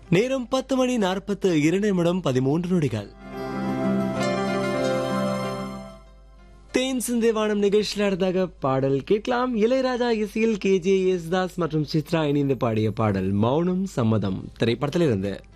நேரம் 10:42 தேன் சிந்தேவானம் நிகழ்ச்சியில் அடுத்தாக பாடல் கேட்கலாம். இளையராஜா இசையில் KJ யேசுதாஸ் மற்றும் சித்ரா இணைந்து பாடிய பாடல் மௌனம் சம்மதம் திரைப்படத்திலிருந்து.